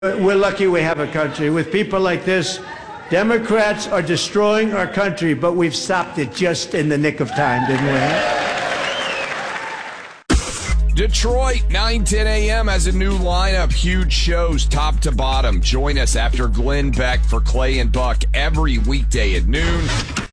We're lucky we have a country. With people like this, Democrats are destroying our country, but we've stopped it just in the nick of time, didn't we? Detroit, 9:10 a.m. has a new lineup. Huge shows top to bottom. Join us after Glenn Beck for Clay and Buck every weekday at noon.